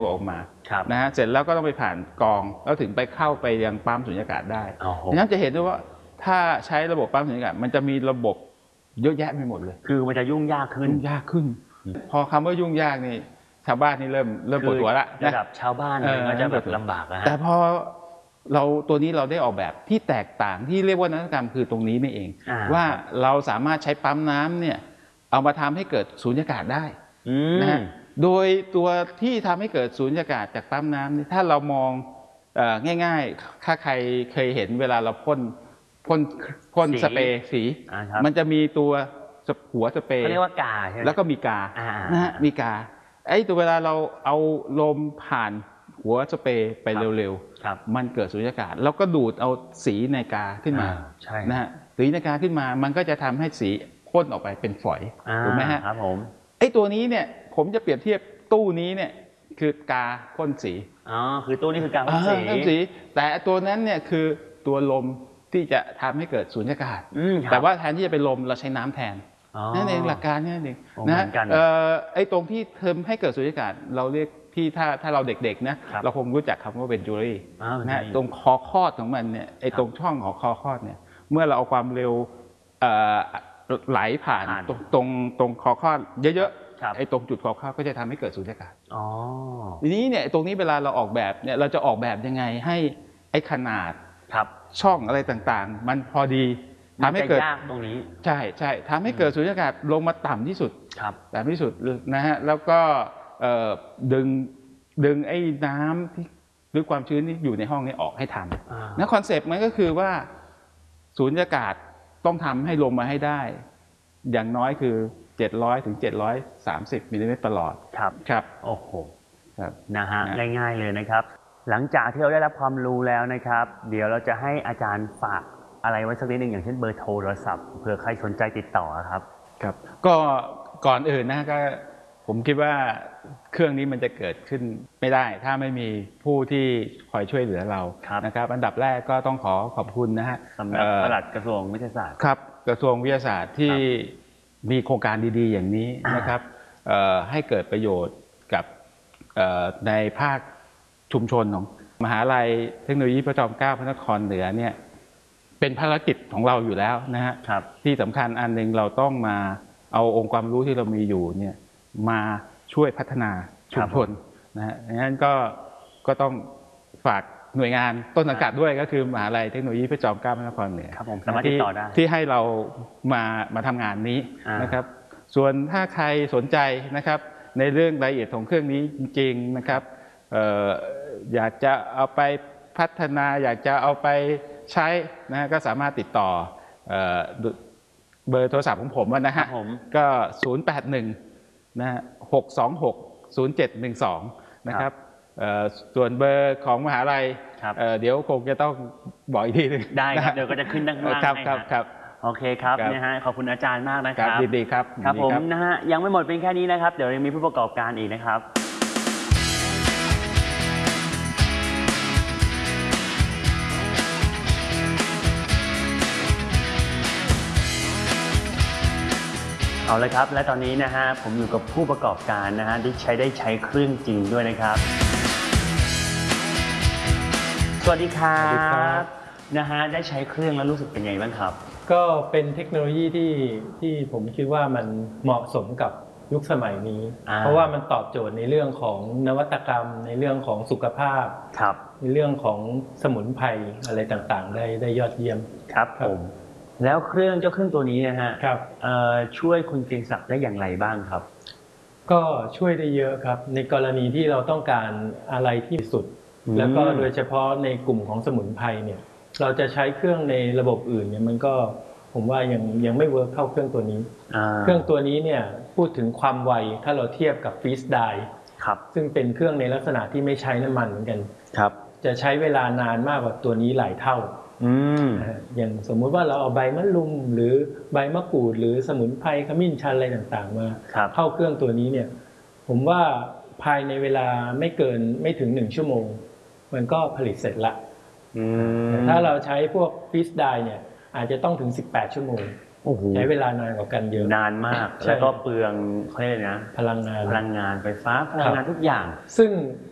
ออกมานะฮะเสร็จแล้วก็ต้องไปผ่านกรองแล้วถึงไปเข้าไปยังปั๊มสุญญากาศได้ดังนั้นจะเห็นได้ว่าถ้าใช้ระบบปั๊มสุญญากาศมันจะมีระบบเยอะแยะไปหมดเลยคือมันจะยุ่งยากขึ้นพอคำว่ายุ่งยากนี่ชาวบ้านนี่เริ่มปวดหัวละระดับชาวบ้านก็จะแบบลำบากแล้วแต่พอตัวนี้เราได้ออกแบบที่แตกต่างที่เรียกว่านวัตกรรมคือตรงนี้นี่เองว่าเราสามารถใช้ปั๊มน้ำเนี่ยเอามาทำให้เกิดสูญญากาศได้นะฮะโดยตัวที่ทำให้เกิดสูญญากาศจากปั๊มน้ำนี่ถ้าเรามองง่ายๆถ้าใครเคยเห็นเวลาเราพ่นสเปรย์สีมันจะมีตัวหัวสเปรย์เขาเรียกว่ากาใช่ไหมแล้วก็มีกานะฮะมีกาไอ้ตัวเวลาเราเอาลมผ่านหัวสเปรย์ไปเร็วๆมันเกิดสูญญากาศแล้วก็ดูดเอาสีในกาขึ้นมานะฮะสีในกาขึ้นมามันก็จะทำให้สีพ่นออกไปเป็นฝอยถูกไหมฮะครับผมไอ้ตัวนี้เนี่ยผมจะเปรียบเทียบตู้นี้เนี่ยคือกาพ่นสีคือตู้นี้คือกาพ่นสีแต่ตัวนั้นเนี่ยคือตัวลมที่จะทำให้เกิดสูญญากาศแต่ว่าแทนที่จะเป็นลมเราใช้น้ำแทนนั่นเองหลักการนี่เองนะไอ้ตรงที่ทำให้เกิดสูญญากาศเราเรียกที่ถ้าเราเด็กๆนะเราคงรู้จักคำว่าเวนจูรี่นะตรงคอคอดของมันเนี่ยไอ้ตรงช่องของคอคอดเนี่ยเมื่อเราเอาความเร็วไหลผ่านตรงคอคอดเยอะๆไอ้ตรงจุดคอคอดก็จะทำให้เกิดสูญญากาศทีนี้เนี่ยตรงนี้เวลาเราออกแบบเนี่ยเราจะออกแบบยังไงให้ไอ้ขนาดช่องอะไรต่างๆมันพอดีทำให้เกิดตรงนี้ใช่ทำให้เกิดสูญญากาศลงมาต่ำที่สุดต่ำที่สุดนะฮะแล้วก็ดึงไอ้น้ำที่หรือความชื้นที่อยู่ในห้องนี้ออกให้ทันนะคอนเซปต์มันก็คือว่าสูญญากาศต้องทำให้ลงมาให้ได้อย่างน้อยคือ700 ถึง 730 มิลลิเมตรตลอดครับโอ้โหนะฮะง่ายๆเลยนะครับหลังจากที่เราได้รับความรู้แล้วนะครับเดี๋ยวเราจะให้อาจารย์ฝากอะไรไว้สักนิดหนึ่งอย่างเช่นเบอร์โทรศัพท์เผื่อใครสนใจติดต่อครับก็ก่อนอื่นนะก็ผมคิดว่าเครื่องนี้มันจะเกิดขึ้นไม่ได้ถ้าไม่มีผู้ที่คอยช่วยเหลือเรานะครับอันดับแรกก็ต้องขอบคุณนะฮะสำนักปลัดกระทรวงวิทยาศาสตร์ครับกระทรวงวิทยาศาสตร์ที่มีโครงการดีๆอย่างนี้นะครับให้เกิดประโยชน์กับในภาคชุมชนของมหาลัยเทคโนโลยีพระจอมเกล้าพระนครเหนือเนี่ยเป็นภารกิจของเราอยู่แล้วนะฮะที่สำคัญอันหนึ่งเราต้องมาเอาองค์ความรู้ที่เรามีอยู่เนี่ยมาช่วยพัฒนาชุมชนนะฮะดังนั้นก็ต้องฝากหน่วยงานต้นสังกัดด้วยก็คือมหาลัยเทคโนโลยีพระจอมเกล้าพระนครเหนือสามารถติดต่อได้ที่ให้เรามาทำงานนี้นะครับส่วนถ้าใครสนใจนะครับในเรื่องรายละเอียดของเครื่องนี้จริงๆนะครับอยากจะเอาไปพัฒนาอยากจะเอาไปใช้นะก็สามารถติดต่อเบอร์โทรศัพท์ของผมนะฮะก็081นะ6260712นะครับส่วนเบอร์ของมหาลัยเดี๋ยวคงจะต้องบอกอีกทีนึงได้ครับเดี๋ยวก็จะขึ้นด้านล่างให้ครับโอเคครับนะฮะขอบคุณอาจารย์มากนะครับดีครับครับผมนะฮะยังไม่หมดเพียงแค่นี้นะครับเดี๋ยวยังมีผู้ประกอบการอีกนะครับเอาเลยครับและตอนนี้นะฮะผมอยู่กับผู้ประกอบการนะฮะที่ได้ใช้เครื่องจริงด้วยนะครับสวัสดีครับนะฮะได้ใช้เครื่องแล้วรู้สึกเป็นไงบ้างครับก็เป็นเทคโนโลยีที่ผมคิดว่ามันเหมาะสมกับยุคสมัยนี้เพราะว่ามันตอบโจทย์ในเรื่องของนวัตกรรมในเรื่องของสุขภาพในเรื่องของสมุนไพรอะไรต่างๆได้ยอดเยี่ยมครับผมแล้วเจ้าเครื่องตัวนี้นะฮะช่วยคุณเกรียงศักดิ์ได้อย่างไรบ้างครับก็ช่วยได้เยอะครับในกรณีที่เราต้องการอะไรที่สุดแล้วก็โดยเฉพาะในกลุ่มของสมุนไพรเนี่ยเราจะใช้เครื่องในระบบอื่นเนี่ยมันก็ผมว่ายังไม่เวิร์กเท่าเครื่องตัวนี้เครื่องตัวนี้เนี่ยพูดถึงความไวถ้าเราเทียบกับฟรีสไดร์ซึ่งเป็นเครื่องในลักษณะที่ไม่ใช้น้ำมันเหมือนกันจะใช้เวลานานมากกว่าตัวนี้หลายเท่าอย่างสมมุติว่าเราเอาใบมะรุมหรือใบมะกรูดหรือสมุนไพรขมิ้นชันอะไรต่างๆมาเข้าเครื่องตัวนี้เนี่ยผมว่าภายในเวลาไม่ถึง1 ชั่วโมงมันก็ผลิตเสร็จละถ้าเราใช้พวกฟรีสไดร์เนี่ยอาจจะต้องถึง18 ชั่วโมงใช้เวลานานกว่ากันเยอะนานมากแล้วก็เปลืองเขาเรียกนะพลังงานไฟฟ้าพลังงานทุกอย่างซึ่ง